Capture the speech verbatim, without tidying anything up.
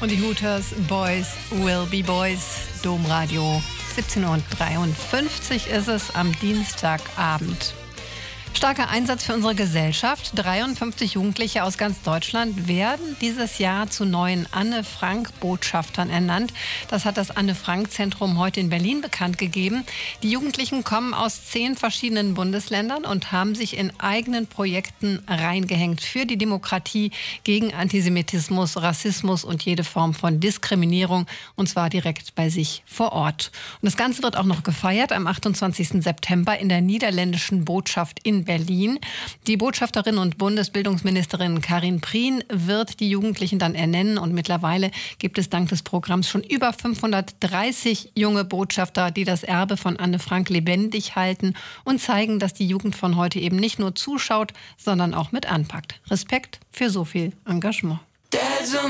Und die Hooters, Boys will be Boys, Domradio. siebzehn Uhr dreiundfünfzig ist es am Dienstagabend. Starker Einsatz für unsere Gesellschaft. dreiundfünfzig Jugendliche aus ganz Deutschland werden dieses Jahr zu neuen Anne-Frank-Botschaftern ernannt. Das hat das Anne-Frank-Zentrum heute in Berlin bekannt gegeben. Die Jugendlichen kommen aus zehn verschiedenen Bundesländern und haben sich in eigenen Projekten reingehängt für die Demokratie, gegen Antisemitismus, Rassismus und jede Form von Diskriminierung, und zwar direkt bei sich vor Ort. Und das Ganze wird auch noch gefeiert am achtundzwanzigsten September in der niederländischen Botschaft in Berlin. Die Botschafterin und Bundesbildungsministerin Karin Prien wird die Jugendlichen dann ernennen, und mittlerweile gibt es dank des Programms schon über fünfhundertdreißig junge Botschafter, die das Erbe von Anne Frank lebendig halten und zeigen, dass die Jugend von heute eben nicht nur zuschaut, sondern auch mit anpackt. Respekt für so viel Engagement.